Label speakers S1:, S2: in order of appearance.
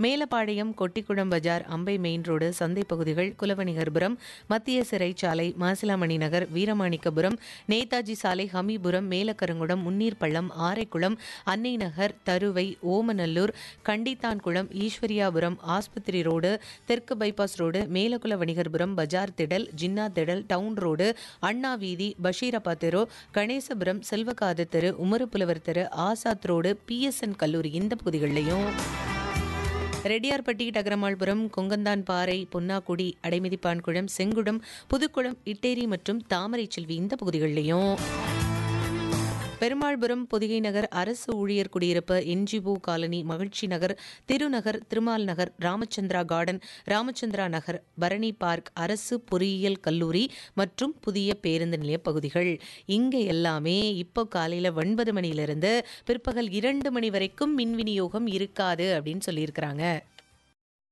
S1: மேலப்பாளையம், கொட்டிக்குளம் பஜார், அம்பை main road, சந்தை பகுதிகள், குலவணிகர்புரம், மத்திய சிறைச்சாலை, மாசிலாமணி நகர், வீரமாணிக்கபுரம், நேதாஜி சாலை, ஹமிபுரம், மேலக்கருங்குளம், முன்னீர்பள்ளம், ஆரைக்குளம், அன்னை நகர், தருவை, ஓமநல்லூர், கண்டித்தான்குளம், ஈஸ்வரியாபுரம், ஆஸ்பத்திரி ரோடு, தெற்கு பைபாஸ் ரோடு, மேலக்குல வணிகர்புரம், பஜார் திடல், ஜின்னா திடல், டவுன் ரோடு, அண்ணா வீதி, பஷீரப்பா தெரு, கணேசபுரம், செல்வகாத தெரு, உமறுப்புலவர் தெரு, ஆசாத் ரோடு, பிஎஸ்என் கல்லூரி இந்த பகுதிகளிலையும், ரெட்டியார்பட்டி, டகரமாள்புரம், கொங்கந்தான் பாறை, பொன்னாக்குடி, அடைமிதிப்பான்குளம், செங்குடம், புதுக்குளம், இட்டேரி மற்றும் தாமரை செல்வி இந்த பகுதிகளிலையும், பெருமாள்புரம், பொதிகை நகர், அரசு ஊழியர் குடியிருப்பு, என்ஜிஓ காலனி, மகிழ்ச்சி நகர், திருநகர், திருமால் நகர், ராமச்சந்திரா கார்டன், ராமச்சந்திரா நகர், பரணி பார்க், அரசு பொறியியல் கல்லூரி மற்றும் புதிய பேருந்து நிலைய பகுதிகள். இங்கே எல்லாமே இப்போ காலையில் 9 மணியிலிருந்து பிற்பகல் 2 மணி வரைக்கும் மின் விநியோகம் இருக்காது அப்படின்னு சொல்லியிருக்கிறாங்க.